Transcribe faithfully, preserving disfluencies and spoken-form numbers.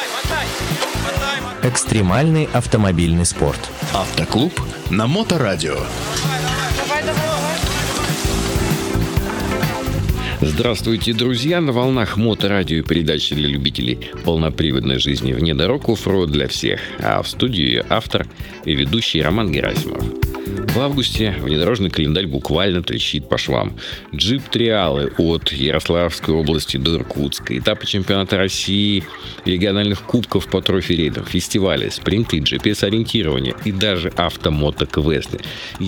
Экстремальный автомобильный спорт. Автоклуб на Моторадио. Здравствуйте, друзья! На волнах Моторадио и передачи для любителей полноприводной жизни вне дорог оффроуд для всех. А в студии автор и ведущий Роман Герасимов. В августе внедорожный календарь буквально трещит по швам. Джип-триалы от Ярославской области до Иркутска, этапы чемпионата России, региональных кубков по трофи-рейдам, фестивали, спринты, джи пи эс-ориентирование и даже автомото-квесты.